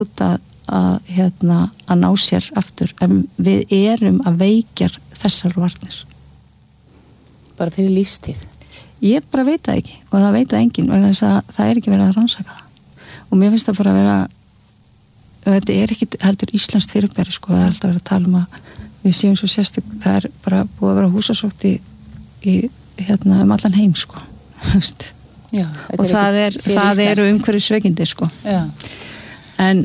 út að ná sér aftur, en við erum að veikja þessar varnir. Bara fyrir lífstíð? Ég bara veit það ekki, og það veit það enginn, vegna þess að það er ekki verið að rannsaka það. Og mér finnst það bara að vera, þetta er ekki heldur íslenskt fyrirbæri, sko, það er alltaf verið að tala að við séum svo sérstök, það er bara búið að vera húsasótt í allan heim, sko. Já, og það eru umhverfisveikindi, sko. Já. En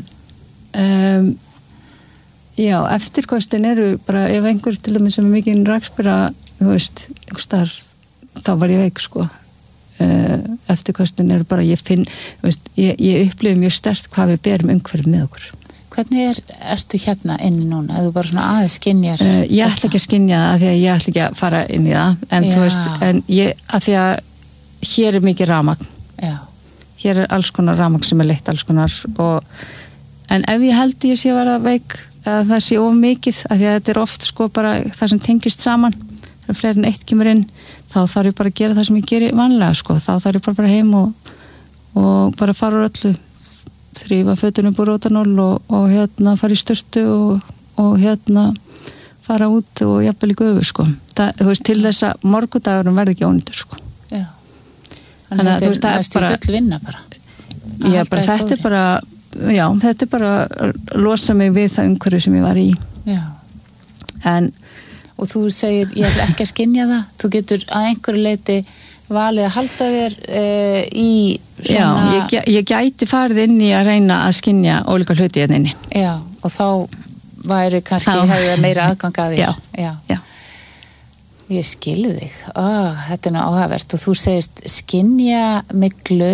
já, eftirkostin eru bara, ef einhver til dæmis sem er mikið rakspíra, þú veist, einhver starf, þá var ég veik, sko. Eftirkostin eru bara, ég finn, þú veist, ég upplifi mjög sterkt hvað við berum umhverfið með okkur. Hvernig ertu hérna inni núna? Eða þú bara svona aðeins skynjar? Ég ætla ekki að skynja það, því að ég ætla ekki að fara inn í það, en þú veist, en að því að hér er mikið rafmagn. Já. Hér er alls konar rafmagn sem er leitt alls konar, en ef ég held ég sé að vera veik, að það sé of mikið, að því að þetta er oft sko bara það sem tengist saman, þegar fleiri en eitt kemur inn, þá þarf ég bara að gera það sem ég geri vanlega, sko, þá þarf ég bara heim og bara fara úr öllu, þrífa fötunum búr rótanól og fara í sturtu og fara út og jafnvel í gufu, sko. Þú veist, til þess að morgundagurum verði ekki ónýtur, sko. Já. Þannig að þetta er bara full vinna bara. Já, bara þetta er bara, já, þetta er bara að losa mig við það umhverju sem ég var í. Já. Og þú segir, ég ætla ekki að skynja það, þú getur að einhverju leyti valið að halda þér í svona... Já, ég gæti farið inn í að reyna að skynja ólíka hluti hérna inni. Já, og þá væri kannski hefði meira aðgang að því. Já. Ég skilu þig. Þetta er nú áhugavert og þú segist skynja myglu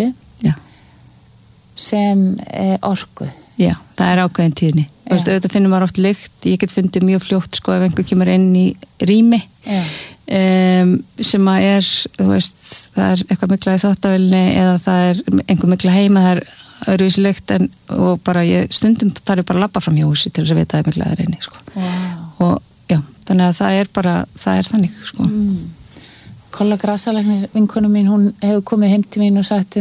sem orku. Já, það er ákveðin tíðni. Þú veist, auðvitað finnum maður oft lykt, ég get fundið mjög fljótt, sko, ef einhver kemur inn í rými. Sem að er, þú veist, það er eitthvað mikla í þáttavilni eða það er einhver mikla heima, það er öðruvísilegt og bara stundum þarf ég bara að labba fram hjá húsi til þess að vita að mikla það er inni, sko. Og já, þannig að það er þannig, sko. Kolla Grasalæknir, vinkonu mín, hún hefur komið heim til mín og sagt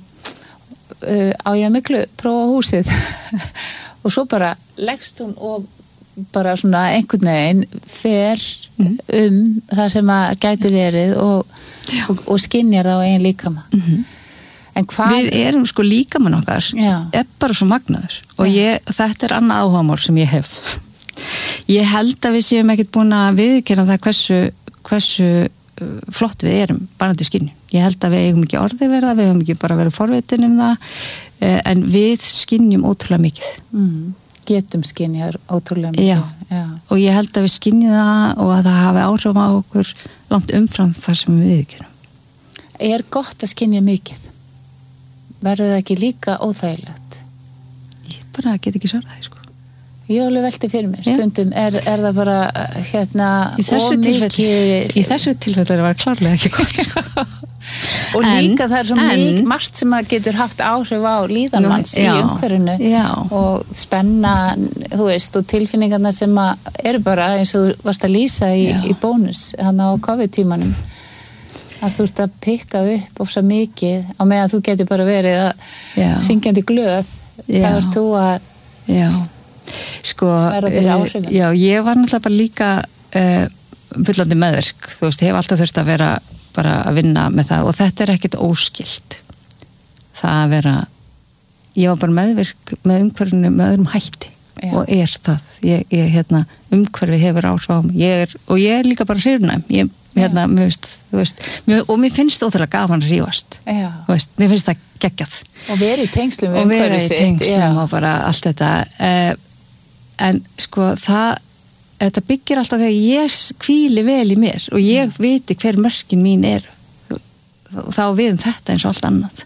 á ég að miklu prófa húsið og svo bara leggst hún og bara svona einhvern veginn fer það sem að gæti verið og skynjar það á eigin líkama. En við erum sko líkamann okkar er bara svo magnaður og þetta er annað áhugamál sem ég hef. Ég held að við séum ekkert búin að viðurkenna það hversu flott við erum bara til skynjun. Ég held að við eigum ekki orðið verða, við eigum ekki bara verið forvitin það, en við skynjum ótrúlega mikið. Getum skynjar ótrúlega mikið. Já, og ég held að við skynjum það og að það hafi áhrif á okkur langt umfram þar sem við viðurkennum. Er gott að skynja mikið? Verður það ekki líka óþægilegt? Ég bara get ekki svarað því, sko. Ég alveg velti fyrir mér, stundum er það bara í þessu tilfelli var klárlega ekki gott. Og líka það er svo margt sem að getur haft áhrif á líðanmanns í umhverfinu og spenna, þú veist, og tilfinningarnar sem að eru bara eins og þú varst að lýsa í bónus hann á COVID-tímanum að þú ert að pikka upp of svo mikið á meðan þú getur bara verið að syngjandi glöð þá ert þú að sko, já, ég var náttúrulega bara líka fullandi meðverk, þú veist, ég hef alltaf þurft að vera bara að vinna með það og þetta er ekkert óskilt það að vera ég var bara meðvirk með umhverfinu með öðrum hætti og það umhverfið hefur áhrif á mig og ég er líka bara hrifnæm mér finnst ótrúlega gaman að rífast mér finnst það geggjað og vera í tengslum og vera í tengslum og bara allt þetta en sko þetta byggir alltaf þegar ég hvíli vel í mér og ég viti hver mörkin mín er og þá við þetta eins og allt annað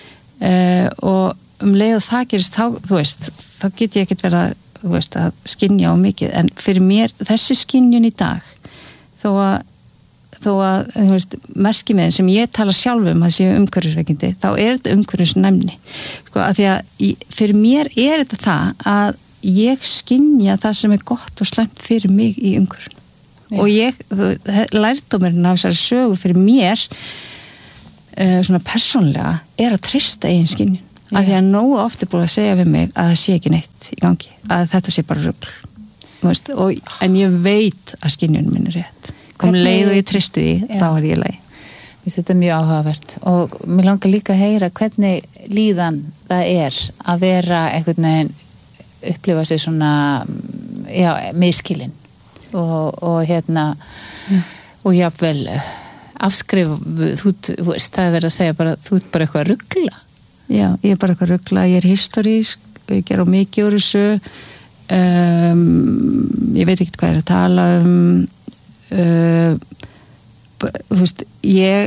og leið og það gerist þá get ég ekkert verið að skynja á mikið en fyrir mér þessi skynjun í dag þó að merkimiðin sem ég tala sjálf það séu umhverfisveikindi þá er þetta umhverfisnæmni sko að því að fyrir mér er þetta það að ég skynja það sem er gott og slæmt fyrir mig í umhverfinu og lærdómurinn af þessari sögu fyrir mér svona persónlega er að treysta eigin skynjun af því að nógu oft búið að segja við mig að það sé ekki neitt í gangi, að þetta sé bara rugl, en ég veit að skynjunum minn rétt, leið og ég tristi því, þá ég lagi. Þetta mjög áhugavert og mér langar líka að heyra hvernig líðan það að vera einhvern veginn upplifa sig svona miskilinn og og jafnvel afskrif, þú veist, það verið að segja bara, þú ert bara eitthvað að rugla. Já, ég bara eitthvað að rugla, ég historísk, ég ger á mikið úr þessu, ég veit ekki hvað ég að tala þú veist, ég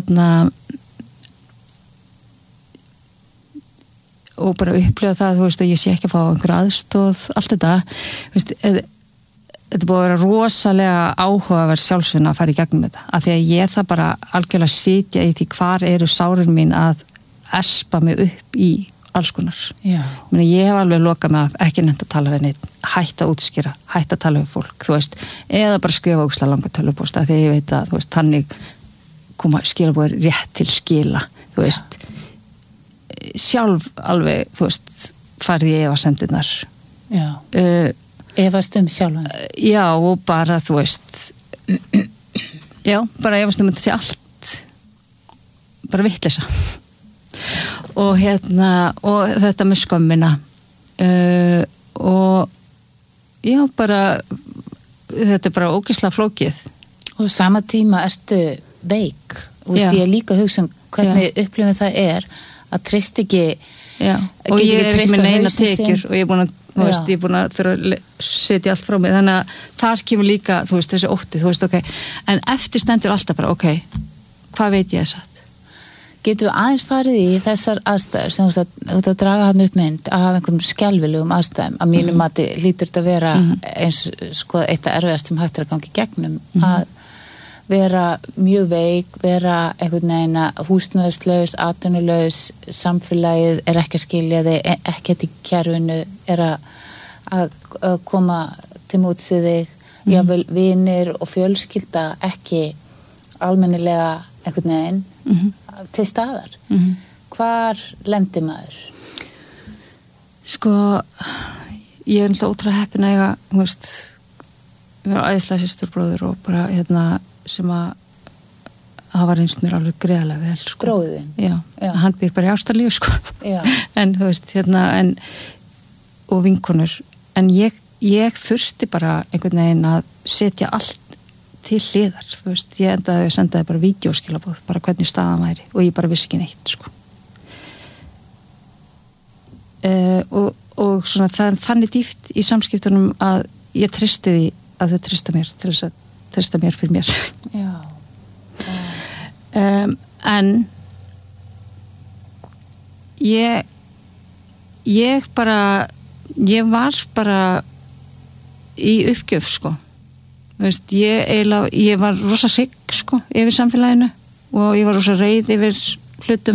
og bara upplifa það, þú veist, að ég sé ekki að fá einhver aðstóð, allt þetta, þú veist, þetta búið að vera rosalega áhugaverð sjálfsvinna að fara í gegnum þetta, af því að ég það bara algjörlega sitja í því hvar eru sárin mín að espa mig upp í alls konar. Ég hef alveg lokað með að ekki nefnt að tala við neitt, hætta að útskýra, hætta að tala við fólk, þú veist, eða bara skrifa ógeðslega langa tölvupósta, því ég veit að, þú veist, þannig koma skilabóðir rétt til skila, þú veist, sjálf alveg, þú veist, farið ég efasemdirnar. Efast sjálfan. Já, og bara, þú veist, bara efast þetta sé allt, bara vitleysa. Og og þetta með skömmina og bara þetta bara ógeðslega flókið og sama tíma ertu veik og veist, ég líka að hugsa hvernig upplifin það að treyst ekki og ég ekki með neina tekjur og ég er búin að þú veist, ég er búin að þurfa að setja allt frá mig, þannig að þar kemur líka þú veist, þessi ótti, þú veist, en eftir stendur alltaf bara, hvað veit ég satt? Getum við aðeins farið í þessar aðstæður sem þú ert að draga hann upp mynd að hafa einhverjum skelfilegum aðstæðum að mínum mati lítur þetta að vera eins sko eitt af erfiðast sem hægt að gangi gegnum að vera mjög veik, vera einhvern veginn húsnæðislaus, atvinnulaus, samfélagið ekki að skilja þig, ekkert í kerfinu að koma til móts við þig, jafnvel vinir og fjölskylda ekki almennilega einhvern veginn til staðar. Hvar lendir maður? Sko, ég er ótrúlega heppin að eiga, þú veist, ég var æðislega systurbróður og bara sem að hafa reynst mér alveg greiðlega vel. Sko. Bróðin? Já, hann býr bara í Ástralíu, sko. En þú veist, og vinkonur. En ég þurfti bara einhvern veginn að setja allt til hliðar, þú veist, ég endaði að sendaði bara vídeóskilabóð, bara hvernig staðan væri og ég bara vissi ekki neitt, sko. Og svona það er þannig dýpt í samskiptunum að ég treysti því að þau treysta mér til þess að treysta mér fyrir mér. En ég var bara í uppgjöf, sko. Veist, ég var rosa hrygg sko, yfir samfélaginu og ég var rosa reið yfir hlutum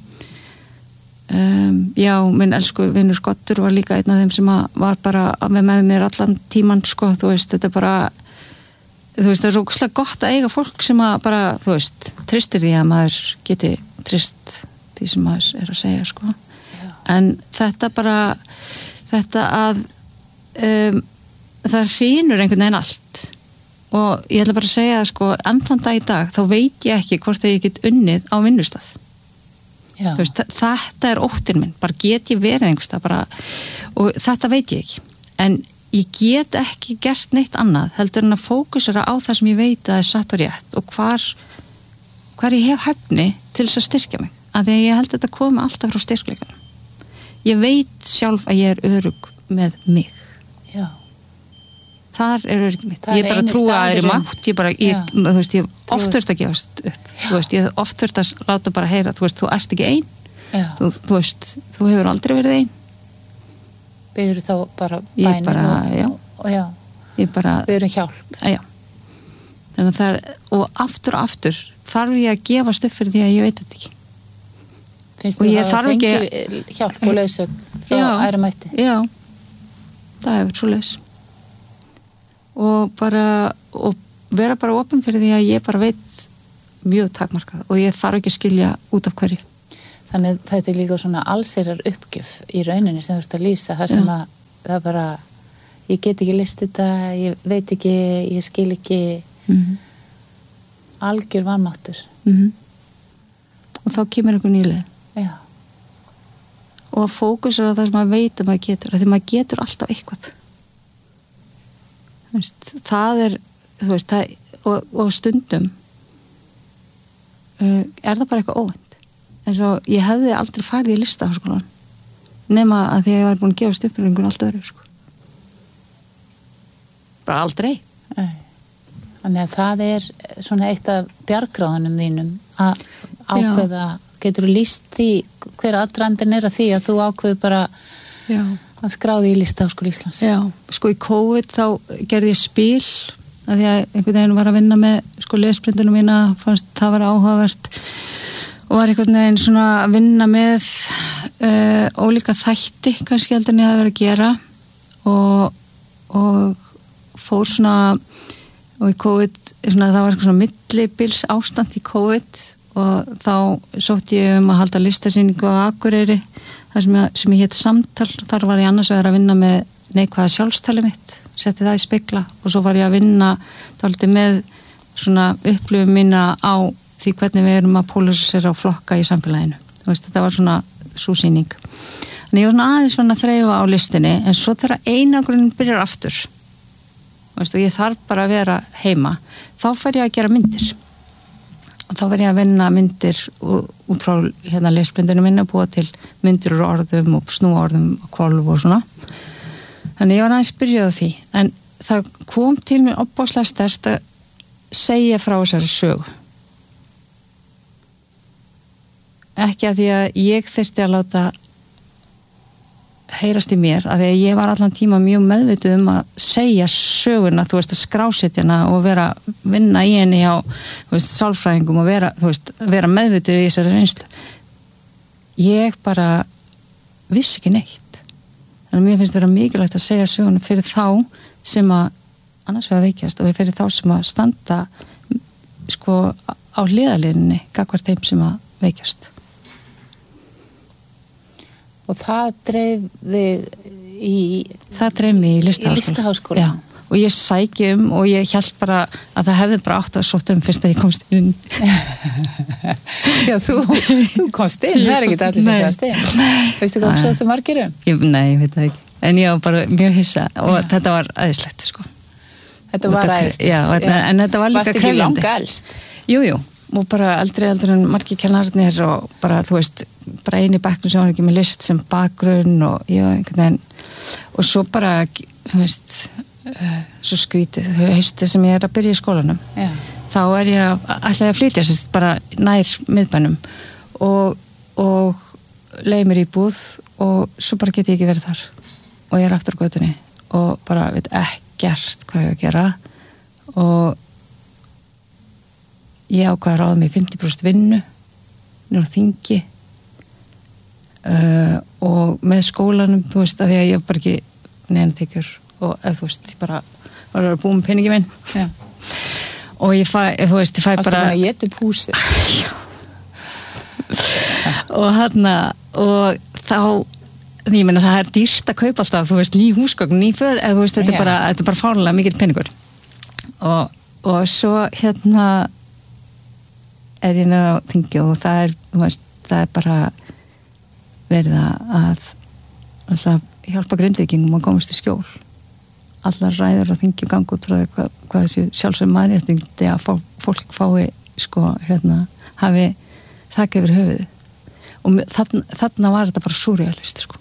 minn elsku vinur Skottur var líka einn af þeim sem var bara með mér allan tíman sko, þú veist, þetta bara þú veist, það er rosalega gott að eiga fólk sem að bara, þú veist, tristir því að maður geti trist því sem maður er að segja sko en þetta bara þetta að það hrýnur einhvern veginn allt og ég ætla bara að segja að sko enn dag í dag þá veit ég ekki hvort ég get unnið á vinnustað veist, þetta er óttinn minn bara get ég verið einhverstað bara og þetta veit ég ekki en ég get ekki gert neitt annað heldur en að fókusera á það sem ég veit að það er satt og rétt og hvar ég hef hæfni til þess að styrkja mig af því að ég held að þetta komi alltaf frá styrkleikanum ég veit sjálf að ég er örugg með mig þar er öryggi mitt ég bara trúi að það er mátt þú veist, ég oft þurft að gefast upp þú veist, ég oft þurft að láta bara heyra þú veist, þú ert ekki ein þú veist, þú hefur aldrei verið ein Biður þá bara bænum ég bara biður hjálp þannig að það er, og aftur þarf ég að gefast upp fyrir því að ég veit þetta ekki finnst þú að það fengi hjálp og lausögn frá ærumætti? Já, það hefur svo laus og vera bara opin fyrir því að ég bara veit mjög takmarkað og ég þarf ekki að skilja út af hverju Þannig þetta líka svona allsherjar uppgjöf í rauninni sem þú ert að lýsa, það sem að það bara, ég get ekki list þetta, ég veit ekki, ég skil ekki algjör vanmáttur. Og þá kemur einhver nýlega. Já. Og að fókusera á það sem maður veit að maður getur, af því maður getur alltaf eitthvað. Það og stundum er það bara eitthvað óvænt. En svo ég hefði aldrei farið í listaháskólan nema að því að ég var búin að gefa stupurlingun allt öðru, sko. Bara aldrei. Þannig að það er svona eitt af bjargráðunum þínum að ákveða, getur þú lýst því hver aðdrandin er að því að þú ákveður bara að skráði í Listaháskóla Íslands? Já, sko í COVID þá gerði ég spil að því að einhvern veginn var að vinna með sko lesblindunum mína, fannst það var áhugavert og var einhvern veginn svona að vinna með ólíka þætti kannski heldur en ég hafi verið að gera og fór svona og í COVID svona, það var eitthvað svona millibils ástand í COVID og þá sótti ég að halda listasýningu á Akureyri þar sem ég hétt Samtal, þar var ég annars vegar að vinna með neikvæða sjálfstali mitt, setti það í spegla og svo var ég að vinna dálítið með svona upplifun mína á því hvernig við erum að pólarisera og flokka í samfélaginu. Þú veist, þetta var svona sú sýning. Þannig ég var svona aðeins að þreifa á listinni, en svo þegar einangrun byrjar aftur, þú veist, og ég þarf bara að vera heima, þá fer ég að gera myndir. Og þá fer ég að vinna myndir út frá hérna lesblindunum minna, búa til myndir úr orðum og snúa orðum og hvolf og svona. Þannig ég var aðeins byrjað á því, en það kom til mér opbáslega sterkt að segja frá þessari sögu. Ekki að því að ég þyrfti að láta heyrast í mér, að því að ég var allan tíma mjög meðvituð að segja söguna, þú veist, að skrásetja hana og vera vinna í henni hjá, þú veist, sálfræðingum og vera, þú veist, vera meðvituð í þessari reynslu. Ég bara vissi ekki neitt. Þannig að mér finnst vera mikilvægt að segja söguna fyrir þá sem að annars vegar veikjast og fyrir þá sem að standa sko á hliðarlínunni gagnvart þeim sem að veikjast. Og það dreif þig það dreif mig í Listaháskóla. Já, og ég sæki og ég hélt bara að það hefði bara átt að sótt fyrst að ég komst inn. Já, þú komst inn, það er ekki allir sem komst inn. Veistu hvað sóttu margir Nei, ég veit það ekki. En ég var bara mjög hissa og þetta var æðislegt, sko. Þetta var æðislegt. Já, en þetta var líka krefjandi. Varst ekki langa elst? Jú. Og bara eldri en margir kennararnir og bara, þú veist, bara eini bekknum sem var ekki með list sem bakgrunn og ég einhvern veginn og svo bara, þú veist, svo skrítið, haustið sem ég er að byrja í skólanum. Já. Þá er ég ætlaði að flytja sérst bara nær miðbænum og leið mér í búð og svo bara get ég ekki verið þar og ég er aftur á götunni og bara veit ekkert hvað ég að gera og ég ákvaði að ráða mig 50% vinnu nú á þingi og með skólanum, þú veist, að því að ég bara ekki neinatekjur og þú veist, ég bara var að búa með peningi minn. Já. Og ég fæ, þú veist, ég fæ bara að geta upp húsið. og þá ég meina það er dýrt að kaupa alltaf, þú veist, ný húsgögn, ný föð, eða þú veist, þetta er bara fárlega mikill peningur og svo hérna er ég nefnir á þingi og það er, þú veist, það er bara verið að alltaf hjálpa Grindvíkingum að komast í skjól. Allar ræður á þingi gangu út frá hvað þessi sjálfsögum mannréttindi að fólk fái, sko, hérna, hafi þakka yfir höfuðið. Og þarna var þetta bara súrrealist, sko.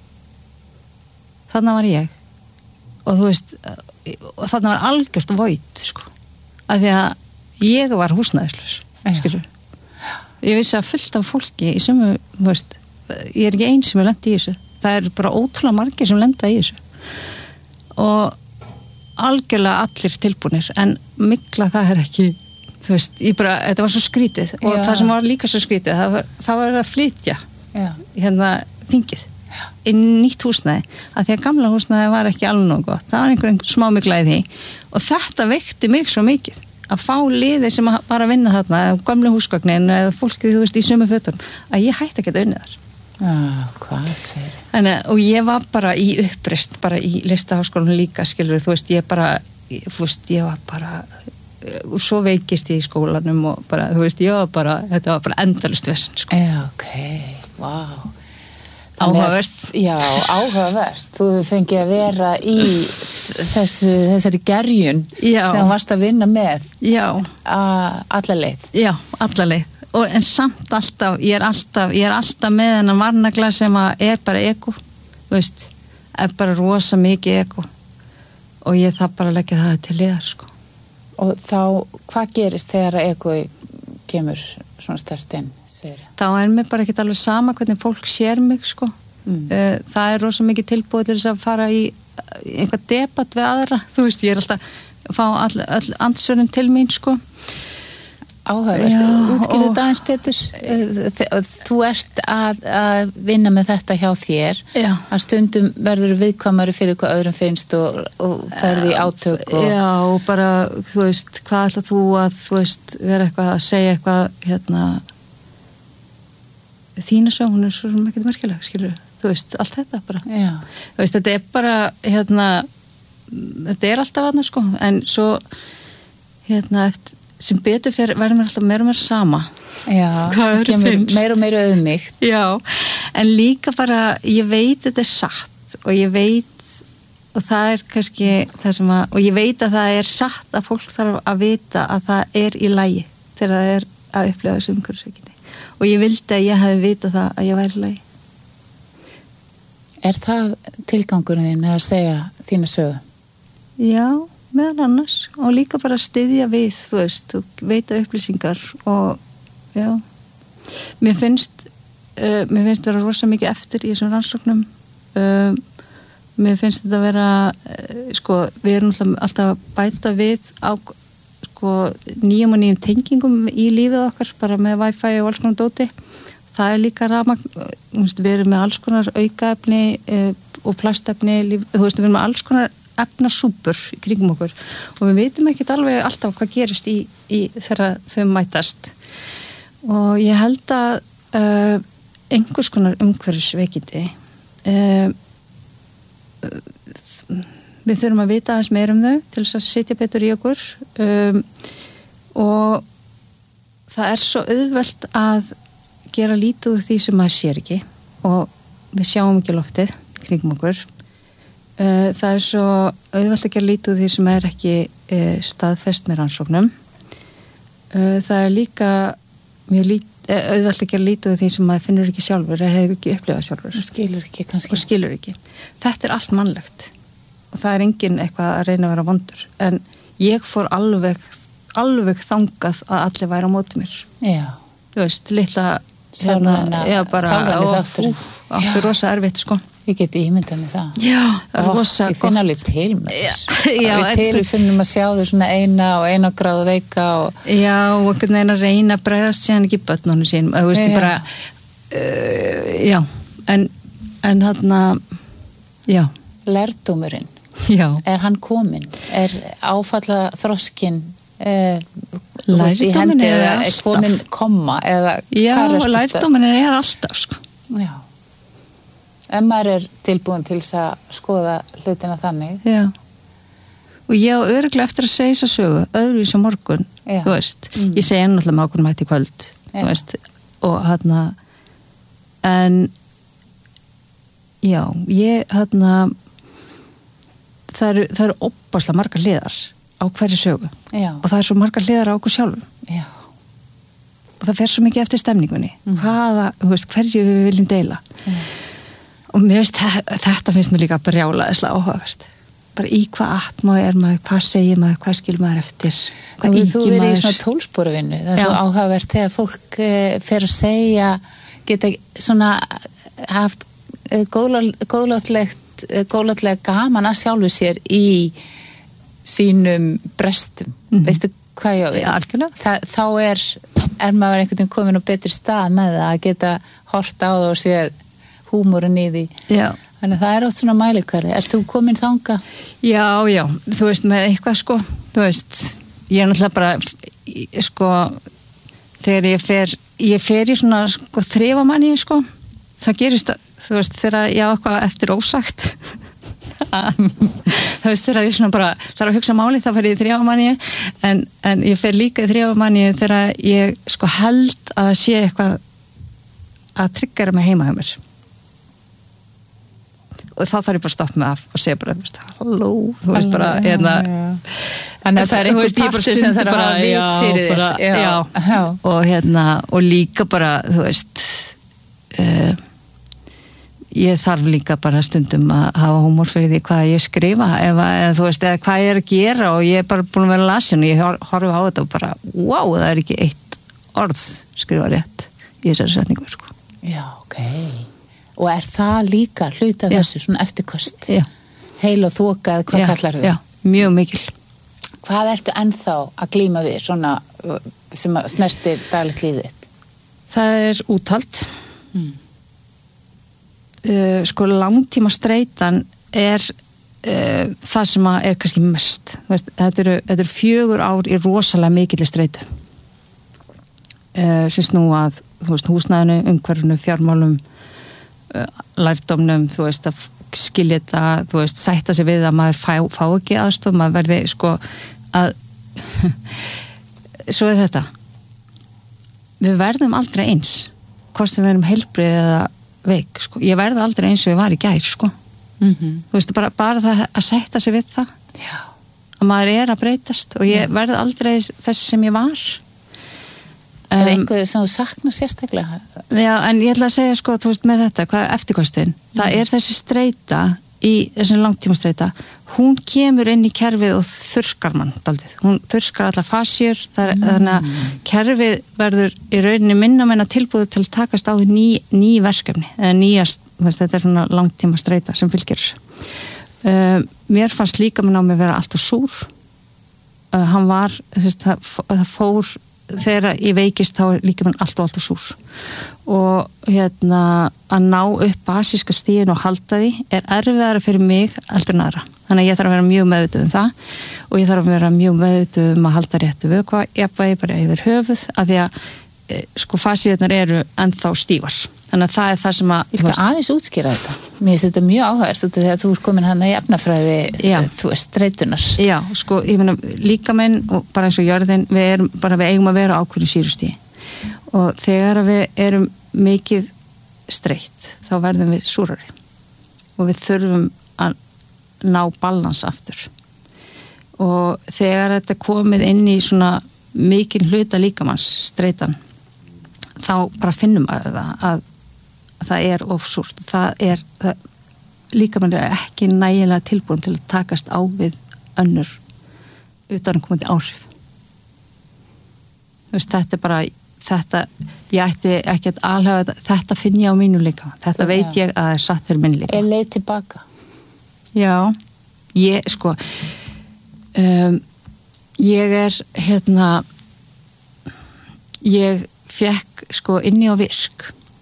Þarna var ég. Og þú veist, og þarna var algjört void, sko. Af því að ég var húsnæðislaus. Skilur. Ég vissi að fullt af fólki í sömu, þú veist, ég er ekki einn sem er lent í þessu. Það er bara ótrúlega margir sem lenda í þessu. Og algjörlega allir tilbúnir, en mikla það er ekki, þú veist, þetta var svo skrítið og það sem var líka svo skrítið, það var að flytja hérna þingið inn nýtt húsnæði, að því að gamla húsnæði var ekki alveg nógu gott, það var einhver smá mikla í því og þetta veikti mig svo mikið að fá liði sem var að vinna þarna, gamlu húsgögnin eða fólkið, þú veist, í sömu fötum, að ég hætti ekki að unnið þar. Hvað segir? Og ég var bara í uppreist, bara í listaháskólanum líka, skilur, þú veist, ég var bara, og svo veikist ég í skólanum og bara, þú veist, þetta var bara endalaust vesen, sko. Ok, wow. Áhugavert. Já, áhugavert. Þú fengið að vera í þessari gerjun sem varst að vinna með. Já. Alla leið. Já, alla leið. En samt alltaf, ég er alltaf með þennan varnagla sem er bara ego, þú veist, er bara rosa mikið ego og ég þarf bara að leggja það til liðar, sko. Og þá, hvað gerist þegar ego kemur svona sterkt inn? Þá mér bara ekkert alveg sama hvernig fólk sér mig, sko. Það rosa mikið tilbúið til þess að fara í einhvað debatt við aðra, þú veist, ég er alltaf að fá all andsvörin til mín, sko. Áhugavert, útskýrðu þetta aðeins Pétur, þú ert að vinna með þetta hjá þér, að stundum verður viðkvæmari fyrir hvað öðrum finnst og ferði í átök Já, og bara, þú veist, hvað ætlar þú að, þú veist, vera eitthvað að segja eitthvað, þína svo, hún svo mikið merkileg, skilur, þú veist, allt þetta bara. Þú veist, þetta bara, þetta alltaf aðna, sko, en svo, eftir, sem betur fyrir, verður mér alltaf meira og meira sama. Já, það kemur meira og meira auðmýkt. Já, en líka bara, ég veit þetta satt og ég veit, og það kannski það sem og ég veit að það satt að fólk þarf að vita að það í lagi þegar það að upplifa þessu umhverfisveikindi. Og ég vildi að ég hefði vitað það að ég væri í lagi. Er það tilgangurinn þín með að segja þína sögu? Já, meðal annars. Og líka bara styðja við, þú veist, og veita upplýsingar og, já. Mér finnst vera rosa mikið eftir í þessum rannsóknum. Mér finnst þetta að vera, sko, við erum alltaf að bæta við á nýjum og nýjum tengingum í lífið okkar, bara með Wi-Fi og alls konar dóti. Það líka rafmagn, við erum með alls konar aukaefni og plastefni, þú veist, við erum með alls konar efnasúpur í kringum okkur og við veitum ekkert alveg alltaf hvað gerist í þegar þau mætast. Og ég held að einhvers konar umhverfisveikindi við þurfum að vita aðeins meira þau til þess að sitja betur í okkur og það svo auðvelt að gera lítið úr því sem maður sér ekki og við sjáum ekki loftið kringum okkur. Það svo auðvelt að gera lítið úr því sem ekki staðfest með rannsóknum. Það líka mjög auðvelt að gera lítið úr því sem maður finnur ekki sjálfur eða hefur ekki upplifað sjálfur. Og skilur ekki kannski. Og skilur ekki. Þetta allt mannlegt. Og það enginn eitthvað að reyna að vera vondur. En ég fór alveg þangað að allir væri á móti mér. Já. Þú veist, litla sálræni þáttur. Áttu rosa erfitt, sko. Ég geti ímyndað með það. Já, það rosa gott. Ég finn alveg til með þess. Já. Til sem að sjá þau svona eina gráðu veika og... Já, og einhvern veginn að reyna að bregðast síðan ekki börnunum sínum. Þú veist, bara... já, en þarna... Já. Lærdómurinn. Já. Hann kominn? Áfalla þroskinn lærdóminn alltaf kominn komma eða já, lærdóminn alltaf, sko. Já. Ef maður tilbúin til þess að skoða hlutina þannig. Já. Og ég á örugglega eftir að segja þessa sögu öðruvísi á morgun, þú veist. Ég segi náttúrulega með okkur mætti kvöld, þú veist, og en já, það eru óbáslega margar hliðar á hverju sögu. Já. Og það svo margar hliðar á okkur sjálfum. Já. Og það fer svo mikið eftir stemningunni. Hverju við viljum deila. Og mér veist, þetta finnst mér líka brjálaðislega áhugavert. Bara í hvað atmáð maður, hvað segir maður, hvað skilur maður eftir, hvað ýkir maður. Þú verið í svona tólsporuvinnu. Það svo áhugavert þegar fólk fer að segja, geta svona haft góðlátlega gaman að sjálfu sér í sínum brestum. Veistu hvað ég á því? Ja, algjörlega. Þá maður einhvern veginn komin á betri stað með það að geta hort á það og séð húmórinn í því. Já. Þannig að það oft svona mælikvarði. Ert þú komin þangað? Já, þú veist, með eitthvað, sko, þú veist, ég náttúrulega bara sko þegar ég fer í svona sko þrefamanni sko, það gerist þú veist þegar ég á eitthvað eftir ósagt það veist þegar ég svona bara þarf að hugsa máli, þá fer ég í þrefamanni en ég fer líka í þrefamanni þegar ég sko held að það sé eitthvað að tryggera mig heima hjá mér og þá þarf ég bara að stoppa mig af og segja bara, þú veist, halló þú veist bara, þannig að það einhver partur sem það að hafa vit fyrir þér já. Og og líka bara, þú veist ég þarf líka bara stundum að hafa húmor fyrir því hvað ég skrifa eða þú veist, eða hvað ég að gera og ég bara búin að vera lasin og ég horfi á þetta og bara, wow, það ekki eitt orð skrifa rétt í þessari setningu, sko. Já, ok. Og það líka hluta þessu svona eftirköst? Já. Heil og þoka, hvað kallar þau? Já, mjög mikil. Hvað ertu ennþá að glíma við svona sem snertir daglegt lífið? Það úthald. Sko langtíma streitan það sem er kannski mest. Þetta eru 4 ár í rosalega mikilli streitu. Sem snúa að húsnæðinu, umhverfinu, fjármálum, lærdómnum, þú veist, að skilja þetta, þú veist, sætta sig við að maður fá ekki aðstoð, maður verði sko að svo þetta við verðum aldrei eins hvort sem við erum heilbrigð eða veik, sko, ég verði aldrei eins og ég var í gær, sko þú veist, bara það að sætta sig við það já. Að maður að breytast og ég verði aldrei þessi sem ég var einhverju sem þú saknar sérstaklega? Já, en ég ætla að segja sko, þú veist, með þetta, hvað eftirkostin það þessi streita í þessi langtíma streita, hún kemur inn í kerfið og þurrkar mann daldið, hún þurrkar allar fasjur þannig að kerfið verður í rauninni minna meina tilbúið til að takast á ný verkefni eða nýjast, þetta svona langtíma streita sem fylgir mér fannst líka minn á mig vera alltaf súr hann var, það fór þegar ég veikist þá líka mann alltaf súr og að ná upp basíska stíðin og halda því erfiðara fyrir mig heldur en aðra þannig að ég þarf að vera mjög meðvituð það og ég þarf að vera mjög meðvituð að halda réttu vökva, jafnvægi bara yfir höfuð af því að sko fasíðunar eru ennþá stífar þannig að það það sem að ég skal aðeins útskýra þetta mér finnst þetta mjög áhugavert út af þegar þú ert komin hann í efnafræði þú veist, streitunar já, sko, ég meina líkaminn og bara eins og jörðin við eigum að vera ákveðin sýrustíði og þegar við erum mikið streitt þá verðum við súrari og við þurfum að ná balans aftur og þegar þetta komið inn í svona mikinn hluta líkamanns streitan þá bara finnum við að það of súrt líkamann ekki nægilega tilbúin til að takast á við önnur utanaðkomandi áhrif þú veist, þetta bara ég ætti ekki að alhafa þetta finn ég á mínu líka þetta veit ég að það satt fyrir minni líka leið tilbaka já, ég sko ég ég fekk sko inni á virk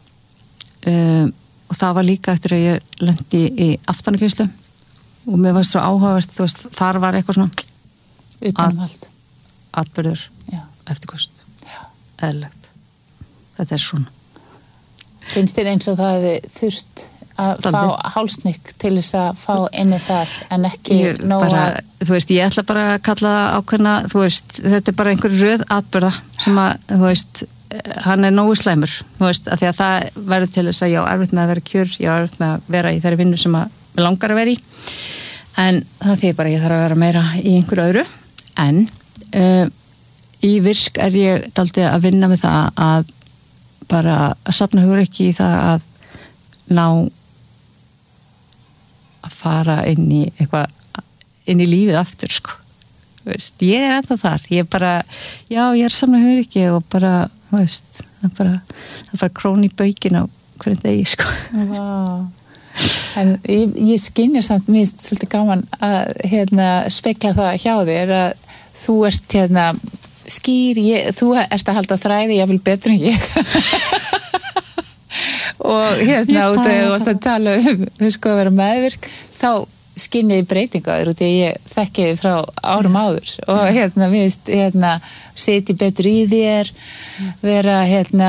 og það var líka eftir að ég lendi í aftanakynnslu og mér var svo áhugavert þú veist, þar var eitthvað svona utanvald atburður, eftirkost eðlilegt, þetta svona finnst þér eins og það hefði þurft að fá hálsnikk til þess að fá inni þar en ekki nóga þú veist, ég ætla bara að kalla það ákveðna þú veist, þetta bara einhver röð atburða sem að, þú veist hann nógu slæmur, þú veist, af því að það verður til þess að ég á erfitt með að vera kjur ég á erfitt með að vera í þeirri vinnu sem að mig langar að vera í en það þýðir bara ég þarf að vera meira í einhverju öðru en í virk ég dálítið að vinna með það að bara að safna hugur ekki í það að ná að fara inn í eitthvað inn í lífið aftur sko veist, ég ennþá þar ég bara, já ég safna hugur ekki og bara, veist, það bara krón í baukinn á hverjum degi sko wow. En ég skynja samt mér svolítið gaman að spekla það hjá þér að þú ert skýr, þú ert að halda þræði ég vil betur en ég og út af þú varst að tala sko að vera meðvirk þá skynja í breytingaður út í ég þekki þið frá árum áður og seti betur í þér vera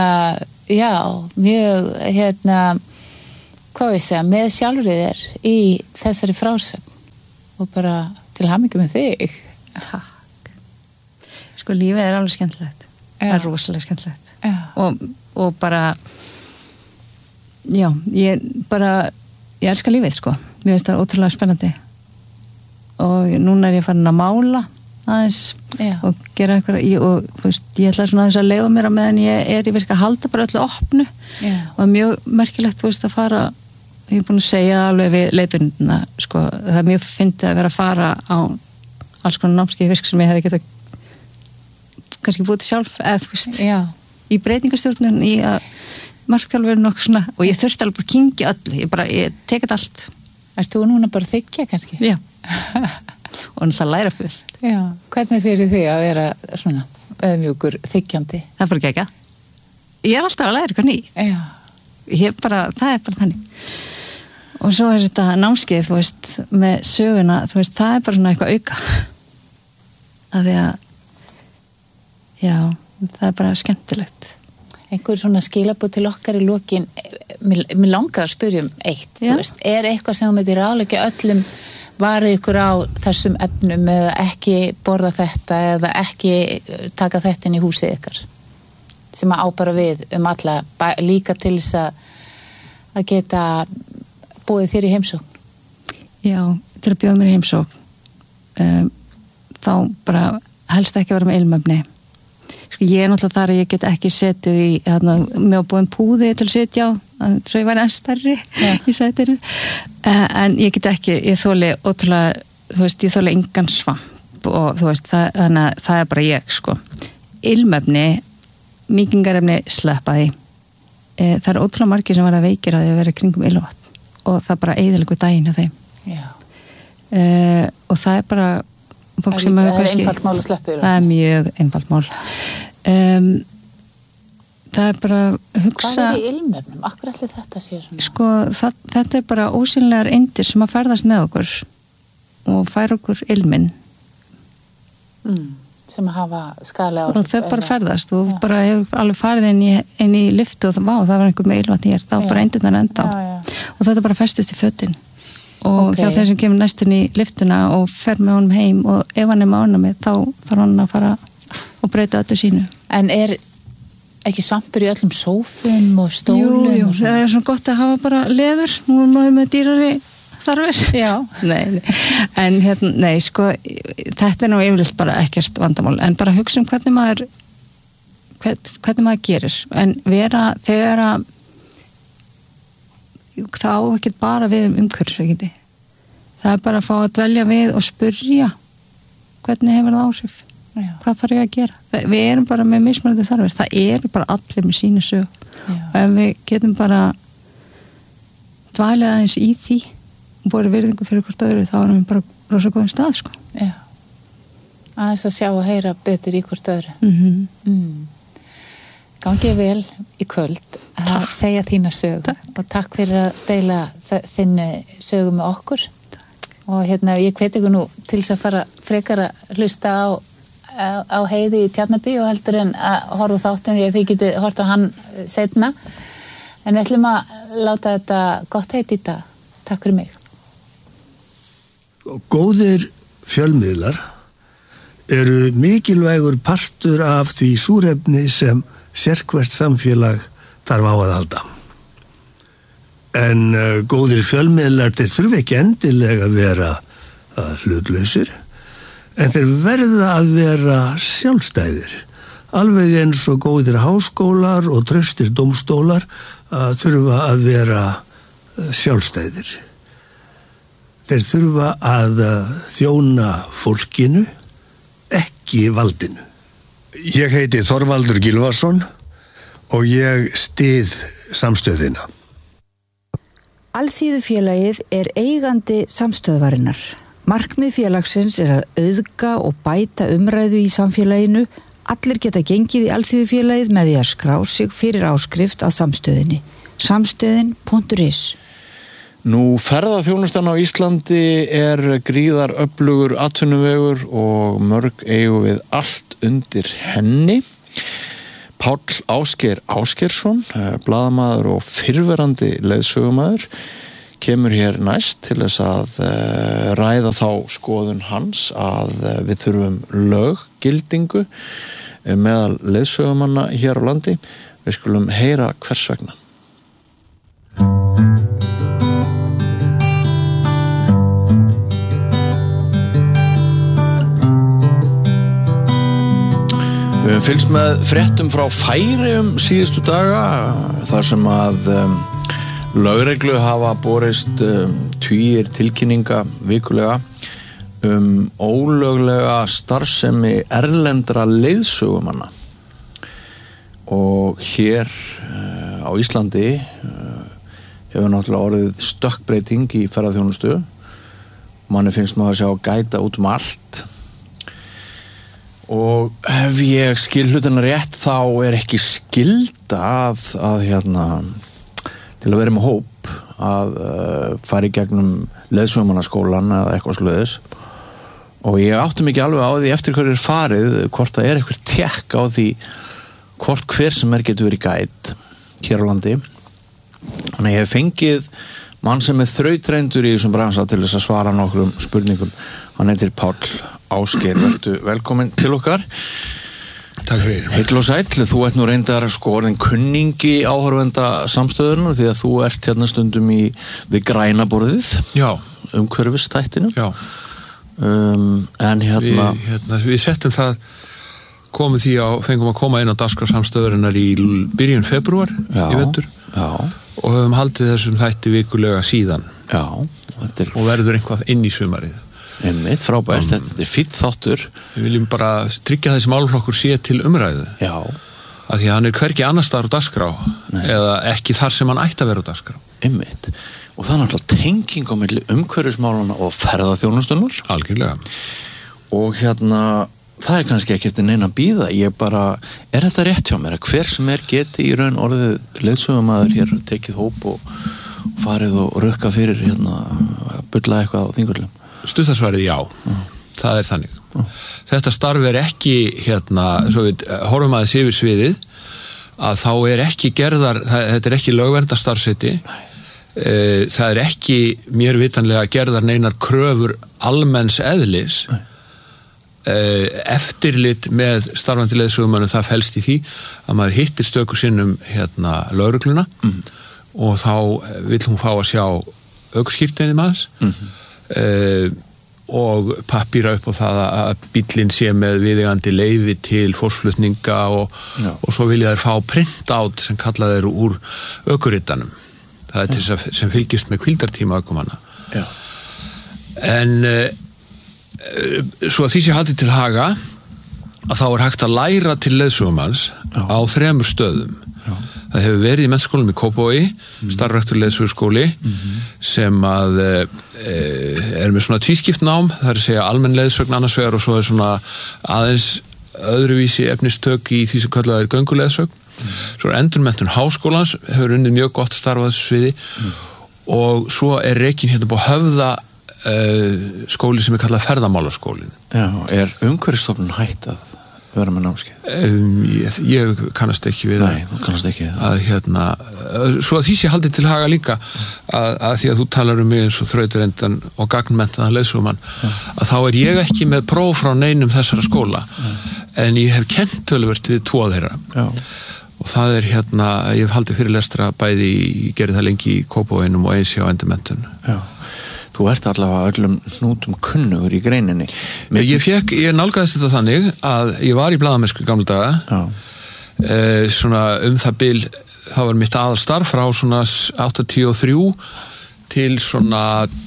mjög hvað við segja, með sjálfrið þér í þessari frásögn og bara til hamingju með þig. Takk. Sko lífið alveg skemmtilegt. Það rosalega skemmtilegt og bara ég elska lífið sko. Mér finnst það ótrúlega spennandi og núna ég farin að mála aðeins og gera eitthvað og ég ætla svona aðeins að leiða mér á meðan ég í virka að halda bara öllu opnu og mjög merkilegt að fara, ég búin að segja alveg við leiðbyrnina sko, það mjög fyndið að vera að fara á alls konar námskeið virk sem ég hefði getað kannski búið til sjálf eða í breytingastjórnun í að markþjálfurinn og svona og ég þurfti alveg bara að kyngja öllu ég tek þetta allt. Ert þú núna bara að þykja kannski? Já. Og náttúrulega læra fullt. Já. Hvernig fyrir þig að vera svona öðmjúkur þykjandi? Það er bara ekki. Ég er alltaf að læra eitthvað ný. Já. Það er bara þannig. Og svo er þetta námskeið, með söguna, það er bara svona eitthvað auka. Það er bara skemmtilegt. Einhver svona skilabóð til okkar í lokin, mér langar að spyrja eitt, er eitthvað sem þú myndir ráðleggja öllum varið ykkur á þessum efnum eða ekki borða þetta eða ekki taka þetta inn í húsið ykkar sem að ábara við alla líka til þess að geta búið þér í heimsókn? Já, til að bjóða mér í heimsókn þá bara helst ekki að vera með ilmefni. Sko ég er náttúrulega þar að ég get ekki setið í með búin púði til að setja á svo ég væri enn stærri í sætinu en ég get ekki, ég þóli ótrúlega, ég þóli engan svamp og þannig að það er bara ég sko. Ilmefni, mýkingarefni sleppa því. Það er ótrúlega margir sem verða veikir að því að vera kringum ilmvatn og það bara eyðilegu daginn á þeim. Og það er bara fólk sem það er einfalt mál að sleppa það er mjög einfalt mál það er bara hugsa hvað í ilmefnum? Akkur ætli þetta sé svona? Sko, þetta er bara ósýnilegar eindir sem að ferðast með okkur og færa okkur ilmin sem að hafa skaðlega áhrif og þau bara ferðast og bara hefur alveg farið inn í lyftu og það var einhver með ilvat hér þá bara eindirnar enda og þetta bara festist í fötin og hjá þeim sem kemur næstin í lyftuna og fer með honum heim og ef hann er með ánæmi þá þarf hann að fara og breyta öllu sínu. En er ekki svampur í öllum sófum og stólum? Jú, það er svona gott að hafa bara leður, nú er maður með dýrari þarfir. Já. Nei, sko, þetta er nú yfirleitt bara ekkert vandamál, en bara hugsa hvernig maður gerir, en vera þegar að þá ekki bara við umhverfisveikindi. Það er bara að fá að dvelja við og spyrja hvernig hefur það áhrif. Hvað þarf ég að gera? Við erum bara með mismunandi þarfir. Það eru bara allir með sínu sög. Og ef við getum bara dvalið aðeins í því og búið virðingu fyrir hvort öðru þá erum við bara rosa góðum stað, sko. Já. Aðeins að sjá og heyra betur í hvort öðru. Gangið vel í kvöld að segja þína sögu og takk fyrir að deila þinni sögu með okkur og ég hveti ykkur nú til þess að fara frekar að hlusta á Heiði í Tjarnabí og heldur en að horfa þáttin því að þið getið hort á hann seinna en við ætlum að láta þetta gott heit í dag. Takk fyrir mig. Góðir fjölmiðlar eru mikilvægur partur af því súrefni sem sérhvert samfélag þarf á að halda. En góðir fjölmiðlar þeir þurfa ekki endilega að vera hlutlausir, en þeir verða að vera sjálfstæðir. Alveg eins og góðir háskólar og traustir dómstólar þurfa að vera sjálfstæðir. Þeir þurfa að þjóna fólkinu, ekki valdinu. Ég heiti Þorvaldur Gylfason og ég styð samstöðina. Alþýðufélagið er eigandi samstöðvarinnar. Markmið félagsins er að auðga og bæta umræðu í samfélaginu. Allir geta gengið í Alþýðufélagið með því að skrá sig fyrir áskrift að samstöðinni. Samstöðin.is Nú, ferðaþjónustan á Íslandi gríðar öflugur atvinnuvegur og mörg eigum við allt undir henni. Páll Ásgeir Ásgeirsson, blaðamaður og fyrrverandi leiðsögumaður, kemur hér næst til þess að ræða þá skoðun hans að við þurfum löggildingu meðal leiðsögumanna hér á landi. Við skulum heyra hvers vegna. Við höfum fylgst með fréttum frá Færeyjum síðustu daga þar sem að lögreglu hafa borist tugir tilkynninga vikulega ólöglega starfsemi erlendra leiðsögumanna. Og hér á Íslandi hefur náttúrulega orðið stökkbreyting í ferðaþjónustu. Manni finnst maður að sjá gæta út allt. Og ef ég skil hlutina rétt þá ekki skylda að til að vera með hóp að fara í gegnum leiðsögumannaskólann eða eitthvað svoleiðis. Og ég átti mig ekki alveg á því eftir hverju farið hvort það eitthvað tékk á því hvort hver sem getur verið gæt hér á landi. Þannig að ég hef fengið mann sem þrautreyndur í þessum bransa til þess að svara nokkrum spurningum. Hann heitir Páll Ásgeir, vertu velkomin til okkar. Takk fyrir. Heill og sæll, þú nú reyndar orðin kunningi áhorfenda samstöðunar því að þú hérna stundum við græna borðið. Já. Umhverfistættinu. Já. En við settum það, fengum að koma inn á dagskrá samstöðurinnar í byrjun febrúar í vetur. Já. Og höfum haldið þessum þætti vikulega síðan. Já. Og verður eitthvað inn í sumarið. Einmitt, frábært, þetta fínn þáttur. Við viljum bara tryggja þessi málaflokkur sé til umræðu. Já. Af því að hann hvergi annars staðar á dagskrá. Nei. Eða ekki þar sem hann ætti að vera á dagskrá. Einmitt. Og það náttúrulega tenging á milli umhverfismálana og ferðaþjónustunnar. Algjörlega. Og það kannski ekki eftir neina að bíða. Ég bara, þetta rétt hjá mér að hver sem geti í raun orðið leiðsögumaður hér, tekið hóp og farið og rukka fyrir bulla eitthvað á þingvöllum? Stuttasvarið já. Það þannig. Þetta starf ekki svo við horfum aðeins yfir sviðið að þá ekki gerðar, þetta ekki lögverndarstarfseti. Það ekki mér vitanlega gerðar neinar kröfur almenns eðlis. Eftirlit með starfandi leiðsögumönnum, það felst í því að maður hittir stöku sinnum lögregluna og þá vill hún fá að sjá ökuskírteinið manns og pappíra upp á það að bíllinn sé með viðeigandi leyfi til fólksflutninga og svo vilja þær fá printout sem kallað eru úr ökurittanum. Það til þess sem fylgist með hvíldartíma ökumanna. Já. En svo að því sé haldið til haga að þá hægt að læra til leiðsögumanns á 3 stöðum. Já. Það hefur verið í menntaskólanum í Kópavogi, starfræktur leiðsöguskóli sem að með svona tvískipt nám, það að segja almenn leiðsögn annars vegar og svo svona aðeins öðruvísi efnistök í því sem kallað gönguleiðsögn. Svo endurmenntun háskólans hefur unnið mjög gott starf á þessu sviði og svo rekinn hérna búið Höfða skóli sem kallað ferðamálaskólin. Já, Umhverfisstofnun hætt að vera með námskeið? Ég kannast ekki við það. Nei, þú kannast ekki við það. Svo að því sé haldið til haga líka að því að þú talar mig eins og þrautreyndan og gagnmenntaðan leiðsögumann að þá ég ekki með próf frá neinum þessara skóla en ég hef kennt töluvert við 2 þeirra. Já. Og það ég hef haldið fyrirlestra bæði, ég gerði það lengi í Kópavoginum og eins hjá endurmenntun. Já. Þú allavega öllum hnútum kunnugur í greininni. Ég nálgaðist þetta þannig að ég var í blaðamennsku í gamla daga. Svona það bil, það var mitt aðalstarf frá svona 83 til svona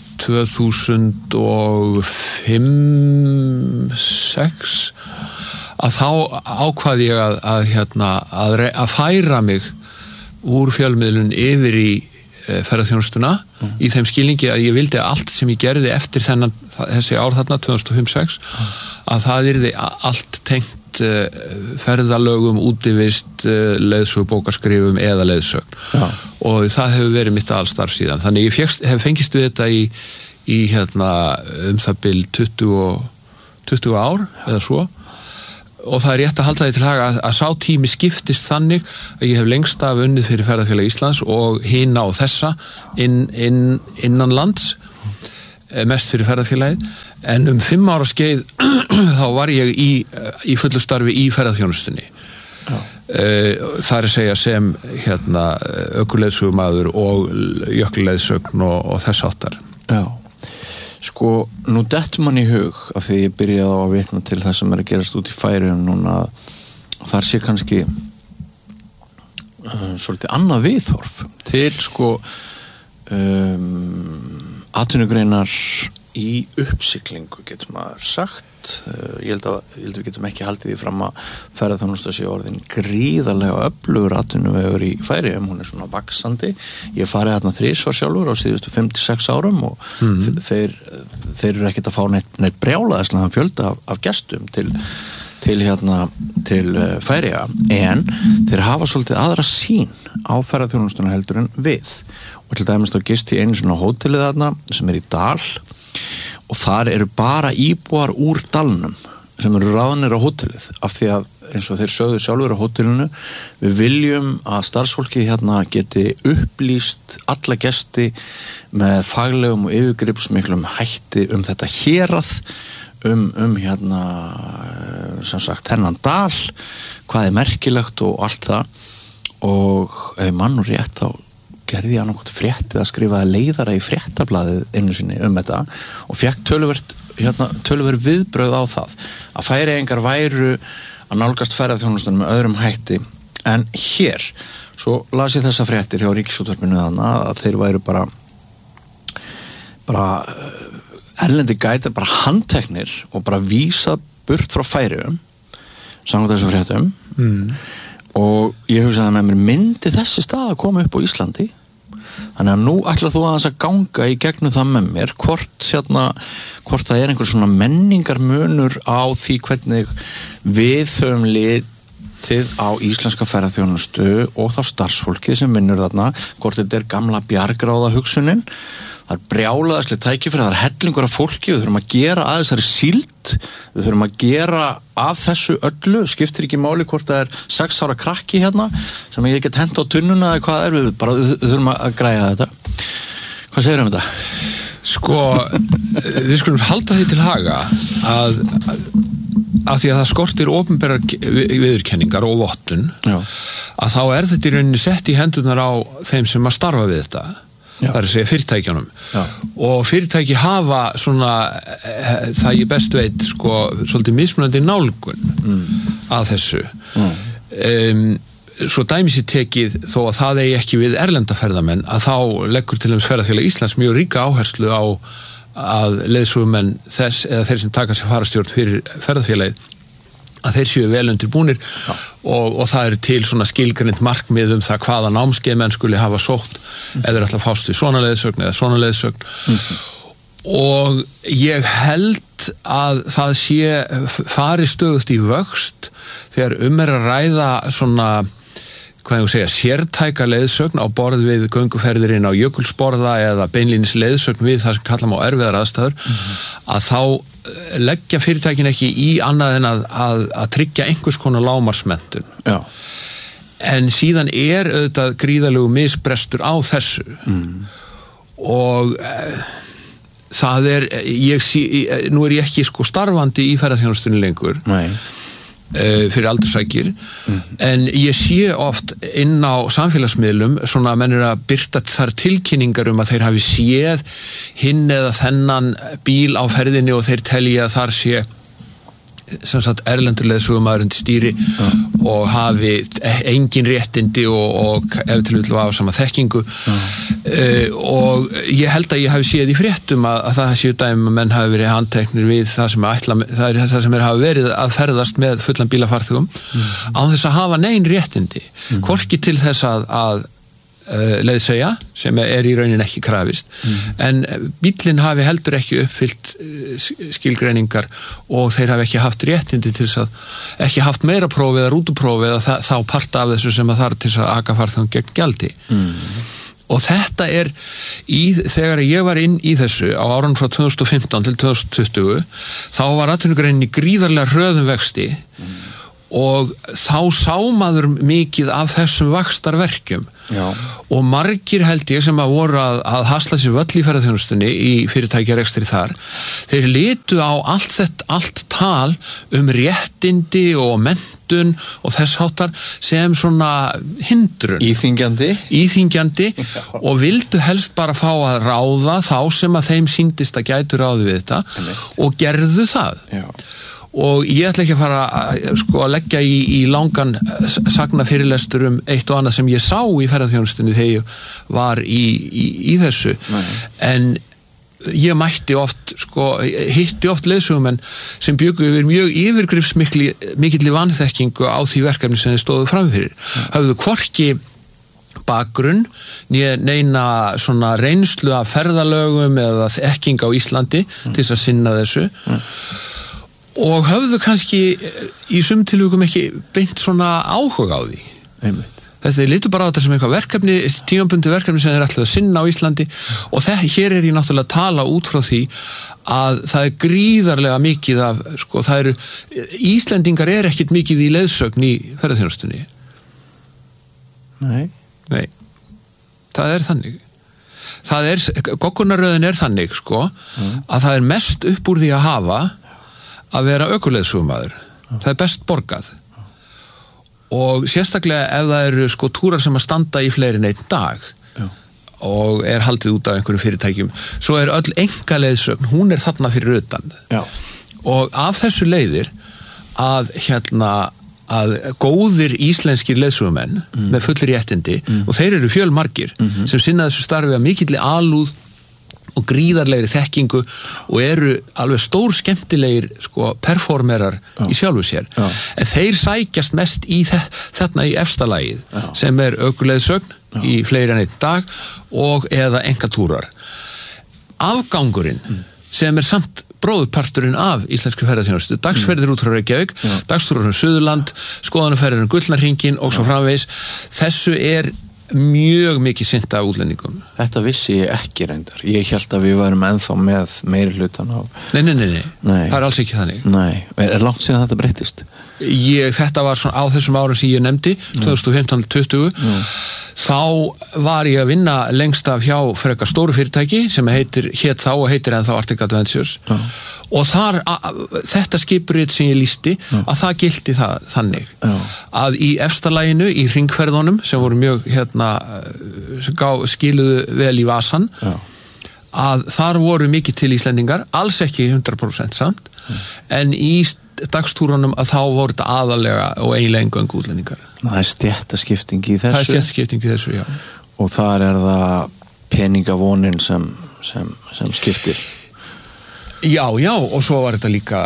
2005-06 að þá ákvað ég að færa mig úr fjölmiðlun yfir í ferðaþjónustuna í þeim skilningi að ég vildi að allt sem ég gerði eftir þessi ár þarna 2005-06 að það yrði allt tengt tengt ferðalögum, útivist, leiðsögubókarskrifum eða leiðsögn. Já. Og það hefur verið mitt allstarf síðan. Þannig ég hef fengist við þetta í það bil 20 ár eða svo. Og það rétt að halda því til haga að sá tími skiptist þannig að ég hef lengst af unnið fyrir Ferðafélag Íslands og hina og þessa innan lands, mest fyrir ferðafélagið, en 5 ára skeið þá var ég í fullu starfi í ferðaþjónustunni. Það að segja sem ökuleiðsögumaður og jökulleiðsögn og þess áttar. Já. Sko, nú dettur mann í hug af því ég byrjaði á að vitna til það sem að gerast út í Færeyjum núna og þar sé kannski svolítið annað viðhorf til sko atvinnugreinar í uppsiglingu, getur maður sagt. Ég held að við getum ekki haldið því fram að ferðaþjónusta sé orðin gríðarlega öflugur atvinnuvegur í Færeyjum, hún svona vaxandi. Ég farið þarna 3 sjálfur á síðustu 5-6 árum og þeir eru ekkert að fá neitt brjálaðislega fjölda af gestum til Færeyja, en þeir hafa svolítið aðra sýn á ferðaþjónustuna heldur en við. Og til dæmis þá gist ég einu svona hótelið þarna sem í Dal og þar eru bara íbúar úr dalnum sem eru ráðnir á hótelið af því að eins og þeir sögðu sjálfur á hótelinu við viljum að starfsfólkið geti upplýst alla gesti með faglegum og yfirgripsmiklum hætti þetta hérað sem sagt þennan dal, hvað merkilegt og allt það og ef mann og rétt þá gerði ég annað fréttið að skrifaði leiðara í fréttablaðið einu sinni þetta og fekk töluvert viðbrögð á það að Færeyingar væru að nálgast ferðaþjónustunum með öðrum hætti en hér. Svo las ég þessa fréttir hjá Ríkisútvarpinu þannig að þeir væru bara erlendi gætar bara handteknir og bara vísa burt frá Færeyjum samkvæmt þessum fréttum og ég hugsaði með mér myndi þessi stað að koma upp á Íslandi þannig að nú ætlar þú aðeins að ganga í gegnum það með mér hvort það einhver svona menningarmunur á því hvernig við höfum litið á íslenska ferðaþjónustu og þá starfsfólkið sem vinnur þarna hvort þetta gamla bjargráða hugsunin. Það brjálaðislega tækifæri, það hellingur af fólki, við þurfum að gera að þessari síld, við þurfum að gera að þessu öllu, skiptir ekki máli hvort það 6 ára krakki sem ég get hent á tunnuna eða hvað við þurfum að græja þetta. Hvað segir þetta? Sko, við skulum halda því til haga að því að það skortir opinberar viðurkenningar og vottun, að þá þetta í rauninni sett í hendurnar á þeim sem að starfa við þetta. Það að segja fyrirtækjunum og fyrirtæki hafa svona það ég best veit sko svolítið mismunandi nálgun að þessu svo dæmis ég tekið þó að það eigi ekki við erlenda ferðamenn að þá leggur til dæmis Ferðafélag Íslands mjög ríka áherslu á að leiðsögumenn þess eða þeir sem taka sér farastjórn fyrir ferðafélagið að þeir séu vel undirbúnir og það eru til svona skilgreint markmið það hvaða námskeið menn skuli hafa sótt eða alltaf fást við svona leiðsögn eða svona leiðsögn og ég held að það sé fari stöðugt í vöxt þegar að ræða svona hvað ég segja, sértæka leiðsögn á borð við gönguferðir inn á jökulsporða eða beinlínis leiðsögn við það sem kallum á erfiðar aðstæður að þá leggja fyrirtækin ekki í annað en að tryggja einhvers konar lágmarksmenntun. En síðan auðvitað gríðarlegu misbrestur á þessu og það nú ég ekki sko starfandi í ferðaþjónustunni lengur fyrir aldursækir en ég sé oft inn á samfélagsmiðlum svona menn að birta þar tilkynningar að þeir hafi séð hinn eða þennan bíl á ferðinni og þeir telja að þar sé sem sagt erlendur leiðsögumaður undir stýri og hafi engin réttindi og ef til vill hafa sama þekkingu og ég held að ég hafi séð í fréttum að það séu dæmi að menn hafi verið handteknir við það sem hafa verið að ferðast með fullan bílafarþegum án þess að hafa nein réttindi hvorki til þess að leiðsegja sem í raunin ekki krafist en bíllinn hafi heldur ekki uppfyllt skilgreiningar og þeir hafi ekki haft réttindi til þess að ekki haft meira prófi eða rútuprófi eða þá parta af þessu sem að þarf til þess að aka farþegum gegn gjaldi og þetta þegar ég var inn í þessu á árunum frá 2015 til 2020 þá var atvinnugreininni gríðarlega hröðum vexti og þá sá maður mikið af þessum vaxtarverkjum og margir held ég sem að voru að hasla sér völl í ferðaþjónustunni í fyrirtækjarekstri þar þeir litu á allt tal réttindi og menntun og þess háttar sem svona hindrun íþyngjandi og vildu helst bara fá að ráða þá sem að þeim sýndist að gætu ráði við þetta og gerðu það og ég ætla ekki að fara að leggja í langan sagnafyrirlestur eitt og annað sem ég sá í ferðaþjónustunni þegar ég var í þessu en ég mætti oft hitti oft leiðsögumenn sem bjuggu yfir mjög yfirgripsmikilli vanþekkingu á því verkefni sem þeir stóðu framfyrir höfðu hvorki bakgrunn neina svona reynslu af ferðalögum eða þekking á Íslandi til þess að sinna þessu og höfðu kannski í sumtilvíkum ekki beint svona áhuga á því. Þetta litur bara á þetta sem eitthvað verkefni, tímabundið verkefni sem þeir ætlaðu að sinna á Íslandi og hér ég náttúrulega að tala út frá því að það gríðarlega mikið af, Íslendingar ekkit mikið í leiðsögn í ferðaþjónustunni. Nei. Það þannig. Goggunarröðin þannig, að það mest upp úr því að hafa að vera ökuleiðsögumaður. Það best borgað. Og sérstaklega ef það eru túrar sem að standa í fleiri en einn dag og haldið út af einhverjum fyrirtækjum. Svo öll einkaleiðsögn, hún þarna fyrir utan. Og af þessu leiðir að góðir íslenskir leiðsögumenn með fullir réttindi og þeir eru fjölmargir sem sinna þessu starfi að mikilli alúð og gríðarlegri þekkingu og eru alveg stór skemmtilegir performerar í sjálfu sér en þeir sækjast mest í þarna í efsta lagið sem ökuleiðsögn í fleiri en einn dag og eða einkatúrar afgangurinn sem samt bróðurparturinn af íslenskri ferðaþjónustu dagsferðir út frá Reykjavík dagstúrar Suðurland, skoðanaferðir Gullnarhringinn og svo framvegis þessu mjög mikið sinnt af útlendingum. Þetta vissi ég ekki reyndar. Ég hélt að við værum ennþá með meiri hlutan á... Nei. Það alls ekki þannig. Nei. Langt síðan þetta breyttist? Þetta var svona á þessum árum sem ég nefndi, 2015-20, þá var ég að vinna lengst af hjá frekar stóru fyrirtæki sem hét þá og heitir ennþá Arctic Adventures og þar, þetta skiprit sem ég lýsti, að það gilti þannig að í efstalaginu, í hringferðunum sem voru mjög skiluðu vel í vasan að þar voru mikið til Íslendingar, alls ekki 100% samt, en í dagstúrunum að þá voru þetta aðalega og eiginlega eingöngu útlendingar. Það stéttaskipting í þessu. Það stéttaskipting í þessu, já. Og þar það peningavonin sem skiptir. Já, og svo var þetta líka,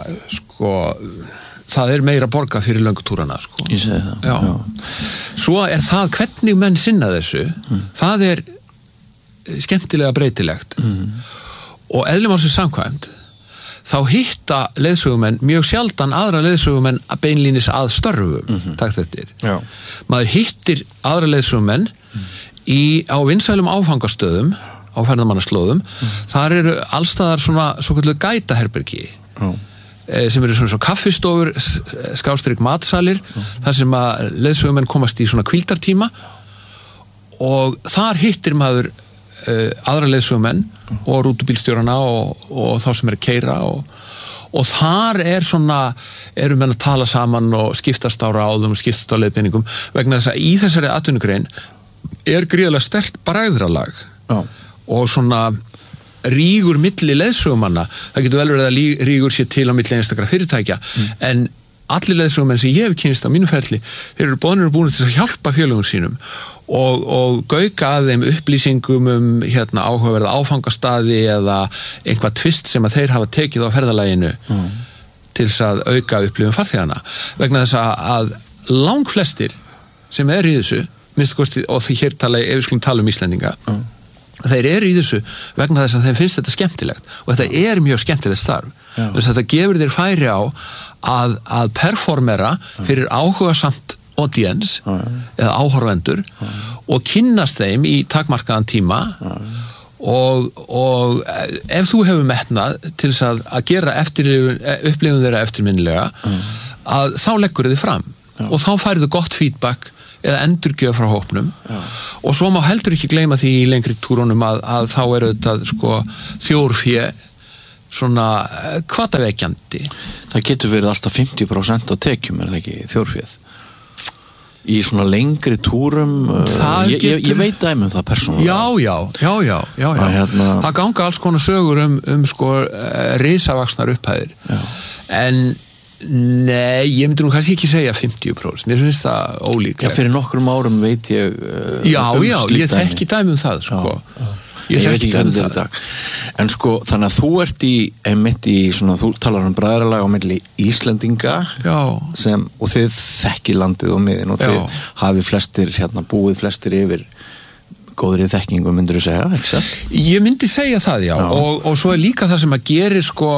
það meira borgað fyrir löngutúrana, Ég segi það. Já. Svo það hvernig menn sinna þessu, það skemmtilega breytilegt. Og eðli málsins samkvæmt, þá hitta leiðsögumenn mjög sjaldan aðra leiðsögumenn að beinlínis að störfum, takk þetta maður hittir aðra leiðsögumenn á vinsælum áfangastöðum á ferðamannaslóðum þar eru allstaðar svo kallu gætaherbergi sem eru svona kaffistofur / matsalir þar sem að leiðsögumenn komast í svona hvíldartíma og þar hittir maður aðra leiðsögumenn og rútubílstjórana og þá sem að keyra og þar eru menn að tala saman og skiptast á ráðum og skiptast á leiðbeiningum vegna þess að í þessari atvinnugrein gríðarlega sterkt bragðralag og svona rígur milli leiðsögumanna það getur vel verið að rígur sér til á milli einstakra fyrirtækja en allir leiðsögumenn sem ég hef kynst á mínu ferli þeir eru búin til að hjálpa félögum sínum og gauka að þeim upplýsingum áhugaverða áfangastaði eða einhvað tvist sem að þeir hafa tekið á ferðalaginu til þess að auka upplifun farþegana vegna þess að langflestir sem í þessu minnst kosti, og því hér ef við skulum tala Íslendinga, þeir eru í þessu vegna þess að þeim finnst þetta skemmtilegt og þetta mjög skemmtilegt starf. Þess að þetta gefur þér færi á að performera fyrir áhugasamt audience eða áhorfendur og kynnast þeim í takmarkaðan tíma og ef þú hefur metnað til þess að gera upplifun þeirra eftirminnilega að þá leggur þið fram og þá færðu gott feedback eða endurgjöf frá hópnum og svo má heldur ekki gleyma því í lengri túrunum að þá þetta sko þjórfé svona hvatavekjandi. Það getur verið alltaf 50% á tekjum, það ekki þjórféð? Í svona lengri túrum, ég veit dæmi það persónulega. Já. Það ganga alls konar sögur sko risavaxnar upphæðir. En nei, ég myndi nú kannski ekki segja 50%, mér finnst það ólíklegt. Já, fyrir nokkrum árum veit ég Já, ég þekki dæmi það, sko. Ég veit ekki hvernig þetta. En sko, þannig að þú ert einmitt í svona, þú talar bræðralag á milli Íslendinga og þið þekki landið og miðin og þið hafi flestir, búið flestir yfir góðri þekkingu, myndirðu segja, ekki satt? Ég myndi segja það, já. Og svo líka það sem að gerir sko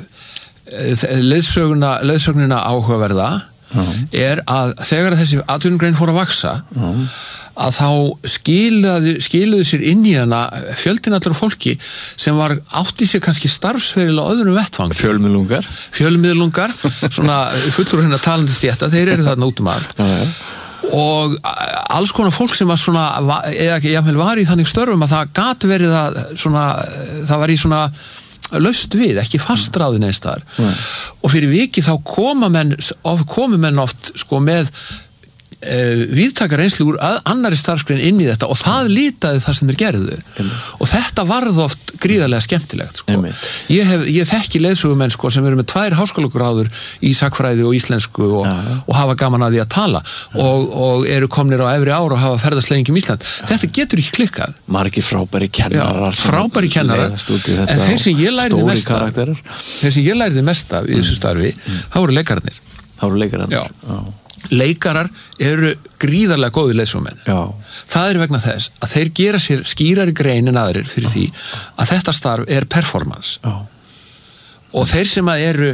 leiðsögnina áhugaverða að þegar þessi atvinnugrein fór að vaxa að þá skiluðu sér inn í hana fjöldin allra fólki sem átti sér kannski starfsferil á öðrum vettvang. Fjölmiðlungar, svona fullur hérna talandi stétta, þeir eru þarna út allt. Og alls konar fólk sem var svona, eða jafnvel var í þannig störfum að það gat verið það var í svona laust við, ekki fastráðin eins þar. Og fyrir viki þá komu menn oft sko með víðtaka reynslu úr annarri starfsgrein inn í þetta og það litaði það sem þeir gerðu og þetta varð oft gríðarlega skemmtilegt sko. Ég þekki leiðsögumenn sko sem eru með 2 háskólagráður í sagnfræði og íslensku og hafa gaman að því að tala og eru komnir á efri ár og hafa ferðast lengi um Ísland. Þetta getur ekki klikkað. Margir frábæri kennarar en þeir sem ég læriði mest af í þessu starfi, það voru leikararnir. Leikarar eru gríðarlega góði leiðsögumenn. Það vegna þess að þeir gera sér skýrari grein en aðrir fyrir því að þetta starf performance. Og þeir sem eru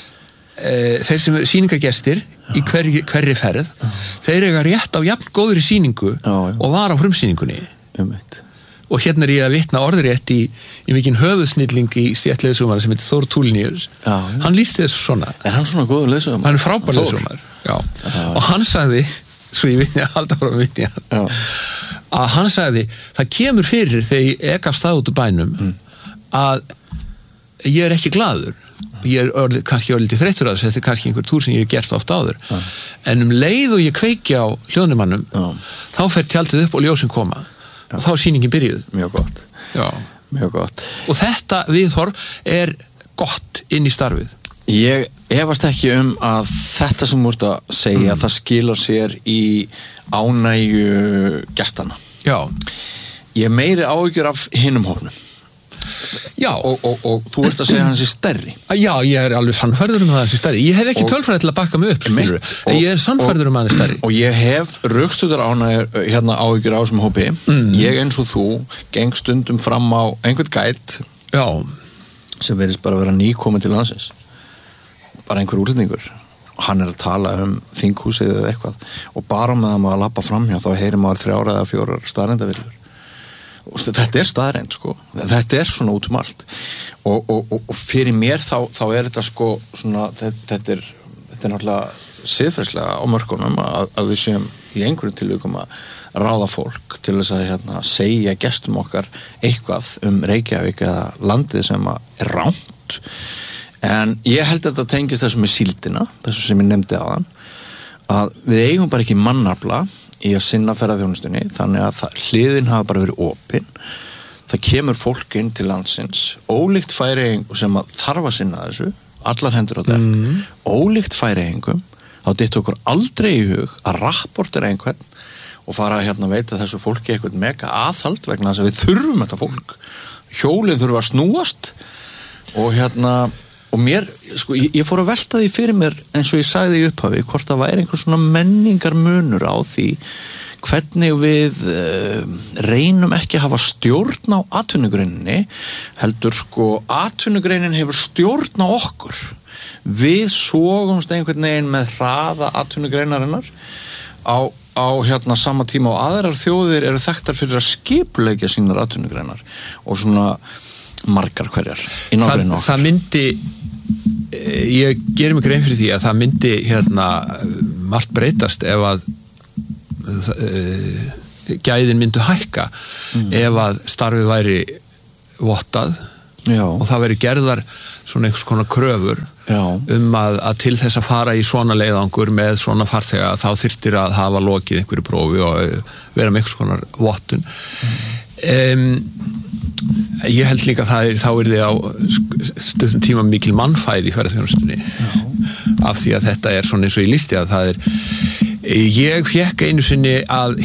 sýningagestir í hverri ferð, þeir eiga rétt á jafn góðri sýningu og var á frumsýningunni. Og hérna ég að vitna orðrétt í mikinn höfuðsnilling í stéttleiðsögumar sem heitir Þór Túlníus. Hann lýsti þessu svona. Hann svona góður leiðsögumar? Hann frábær leiðsögumar. Og hann sagði, svo ég vitni að halda frá vitni hann, að hann sagði, það kemur fyrir þegar ég ekka stað út úr bænum að ég ekki glaður. Ég kannski orðið þreyttur að þetta kannski einhver túr sem ég gert oft áður. En leið og ég kveiki á hljóðnumannum, þá fer tjaldið upp og ljósin koma. Og þá sýningin byrjuð. Mjög gott. Og þetta viðhorf gott inn í starfið. Ég efast ekki að þetta sem þú ert að segja, það skilar sér í ánægju gestana. Ég meiri áhyggjur af hinum hópnum. Og þú ert að segja hans stærri. Já, ég alveg sannfærður að hans stærri. Ég hef ekki tölfræði til að bakka mig upp, en ég sannfærður að hann stærri. Og ég hef rökstuðar áhyggjur á þessum hópi. Ég eins og þú geng stundum fram á einhvern gæt sem verðist bara að vera nýkominn til landsins. Bara einhver útlendingur. Hann að tala þinghúsið eða eitthvað og bara með að maður lappa framhjá þá heyrir maður 3 eða 4 staðreyndavillur. Og þetta staðreynd sko. Þetta svona út allt. Og fyrir mér þá þetta sko svona, þetta náttúrulega siðferðslega á mörkunum að við séum í einhverjum tilvikum að ráða fólk til þess að segja gestum okkar eitthvað Reykjavík eða landið sem rangt. En ég held að þetta tengist þessu með síldina, þessu sem ég nefndi áðan, að við eigum bara ekki mannafla í að sinna ferðaþjónustunni, þannig að hliðin hafa bara verið opin. Það kemur fólk inn til landsins, ólíkt Færeyingum sem þarf að sinna þessu, allar hendur á dekk, ólíkt Færeyingum, þá dytti okkur aldrei í hug að rapportera einhvern og fara að veita þessu fólki eitthvað mega aðhald vegna þess að við þurfum þetta fólk. Hjólin þurfa að snúast og mér, sko, ég fór að velta því fyrir mér eins og ég sagði í upphafi, hvort það væri einhver svona menningarmunur á því hvernig við reynum ekki að hafa stjórn á atvinnugreininni, heldur sko atvinnugreinin hefur stjórn á okkur. Við sogumst einhvern veginn með hraða atvinnugreinarinnar á sama tíma og aðrar þjóðir eru þekktar fyrir að skipuleggja sínar atvinnugreinar og svona margar hverjar í nágrenni okkar. Það myndi, ég gerir mig grein fyrir því að það myndi margt breytast ef að gæðin myndu hækka ef að starfið væri vottað. Já. Og það væri gerðar svona einhvers konar kröfur að til þess að fara í svona leiðangur með svona farþega þá þyrftir að hafa lokið einhverju prófi og vera með einhvers konar vottun. Ég held líka að þá er þið á stundum tíma mikil mannfæði í ferðarþjónustunni af því að þetta er svona eins og ég lýsti að það er ég fékk einu sinni að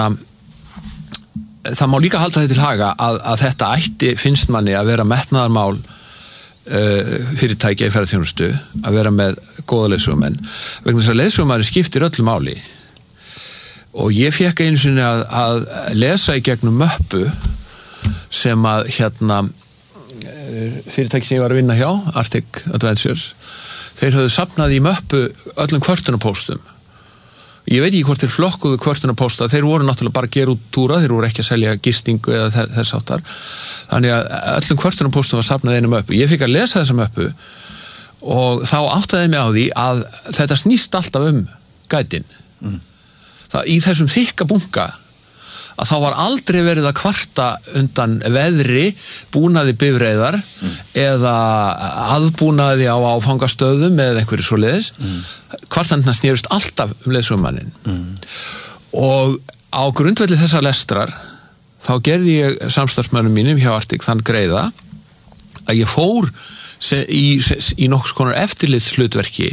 það má líka halda þetta til haga að þetta ætti finnst manni að vera metnaðarmál fyrirtækja í ferðarþjónustu að vera með góða leiðsögumenn vegna þess að leiðsögumæður skiptir öllu máli og ég fékk einu sinni að lesa í gegnum möppu sem að fyrirtæki sem ég var að vinna hjá Arctic Adventures þeir höfðu safnað í möppu öllum kvörtunarpóstum. Ég veit ekki hvort þeir flokkuðu kvörtunarpósta, þeir voru náttúrulega bara að gera út túra, þeir voru ekki að selja gistingu eða þess áttar. Þannig að öllum kvörtunarpóstum var safnað einum möppu. Ég fikk að lesa þessa möppu og þá áttaði mig á því að þetta snýst alltaf gætin. Í þessum þykka bunka að þá var aldrei verið að kvarta undan veðri, búnaði bifreiðar eða aðbúnaði á áfangastöðum eða einhverju svoleiðis. Kvartanirnar snerust alltaf leiðsögumannin. Og á grundvelli þessar lestrar þá gerði ég samstarfsmönnum mínum hjá Arctic þann greiða að ég fór í nokkurs konar eftirlitshlutverki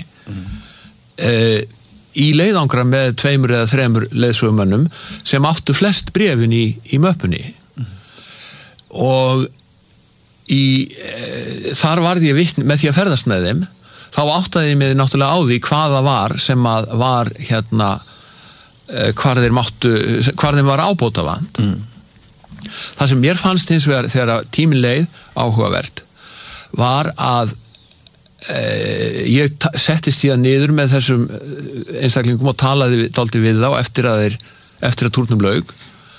í leiðangra með 2 eða 3 leiðsögumönnum sem áttu flest bréfin í möppunni og þar varð ég vitni með því að ferðast með þeim þá áttaði ég mig náttúrulega á því hvað það var sem að var hvar þeim var ábótavant. Það sem mér fannst hins vegar þegar tíminn leið áhugavert var að ég settist í það niður með þessum einstaklingum og talaði dálítið við þá eftir að túrnum lauk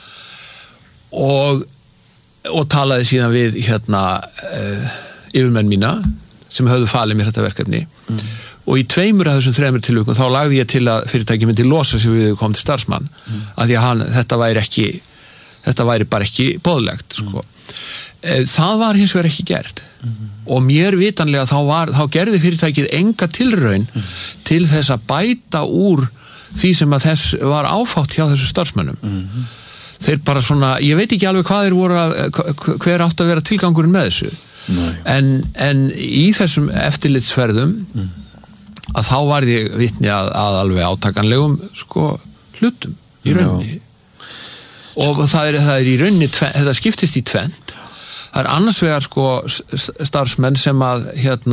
og talaði síðan við yfirmenn mína sem höfðu falið mér þetta verkefni og í 2 af þessum 3 tilvikum þá lagði ég til að fyrirtæki myndi losa sig við kom til starfsmann af því að þetta væri bara ekki boðlegt sko. Það var hins vegar ekki gert og mér vitanlega þá gerði fyrirtækið enga tilraun til þess að bæta úr því sem að þess var áfátt hjá þessu starfsmönnum. Þeir bara svona, ég veit ekki alveg hvað þeir voru hver átt að vera tilgangurinn með þessu en í þessum eftirlitsferðum að þá var ég vitni að alveg átakanlegum sko hlutum í rauninni og það er í rauninni þetta skiptist í tvennt. Það er annars vegar sko starfsmenn sem að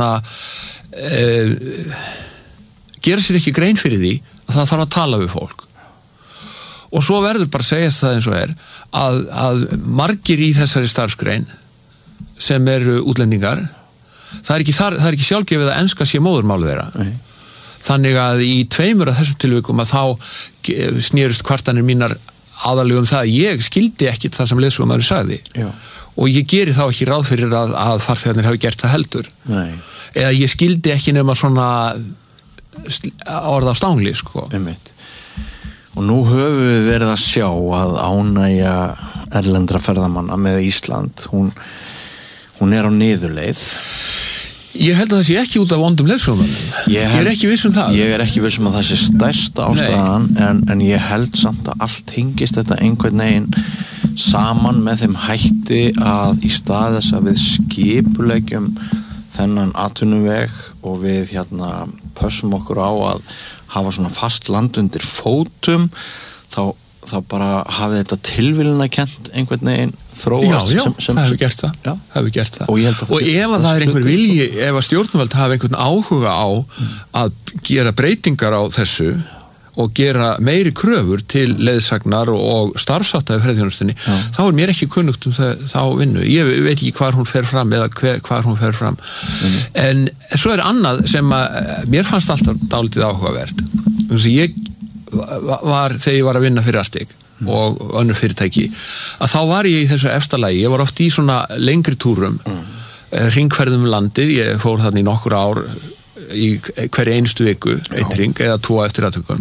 gera sér ekki grein fyrir því að það þarf að tala við fólk og svo verður bara að segjast það eins og að margir í þessari starfsgrein sem eru útlendingar það er ekki sjálfgefið að enska sé móðurmálið þeirra. Þannig að í 2 af þessum tilvikum að þá snerust kvartanir mínar aðalega það að ég skildi ekki það sem leiðsögumaður sagði. Já. Og ég geri þá ekki ráð fyrir að farþegarnir hafi gert það heldur. Nei. Eða ég skildi ekki nema svona orð á stangli, sko. Einmitt. Og nú höfum við verið að sjá að ánægja erlendra ferðamanna með Ísland, hún er á niðurleið. Ég held að það sé ekki út af vondum leiðsögumönnum. Ég er ekki viss um það. Ég er ekki viss um að það sé stærsta ástæðan en ég held samt að allt hengist þetta einhvern veginn saman með þeim hætti að í stað þess að við skipuleggjum þennan atvinnuveg og við pössum okkur á að hafa svona fast land undir fótum þá bara hafi þetta tilviljunarkennt einhvern veginn þróast. Já, það hefur gert það. Já. Hefur gert það. Og ef það er einhver vilji, ef að stjórnvöld hafa einhvern áhuga á að gera breytingar á þessu og gera meiri kröfur til leiðsagnar og starfsátta í ferðþjónustunni, þá mér ekki kunnugt þá vinnu. Ég veit ekki hvar hún fer fram eða hvar hún fer fram. En svo annað sem að mér fannst alltaf dálítið áhugavert. Ég var, þegar ég var að vinna fyrir Arctic og önnur fyrirtæki, að þá var ég í þessu efsta lagi. Ég var oft í svona lengri túrum, hringferðum landið. Ég fór þarna í nokkur ár í hverju einustu viku, einn hring eða 2 eftir aðtökum.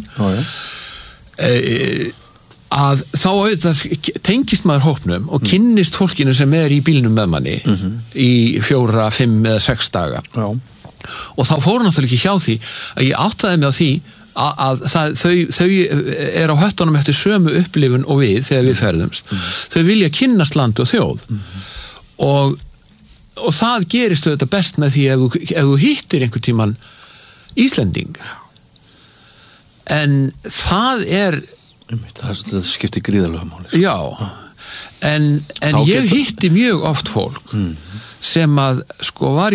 Að þá auðvitað tengist maður hópnum og kynnist fólkinu sem í bílnum með manni í 4, 5 eða 6 daga. Og þá fór náttúrulega ekki hjá því að ég áttaði mig á því að þau á höttunum eftir sömu upplifun og við þegar við ferðumst. Þau vilja kynnast land og þjóð. Og það gerist þetta best með því ef þú hittir einhvern tímann Íslending. En það skiptir gríðarlega máli. Já. En ég hitti mjög oft fólk sem að var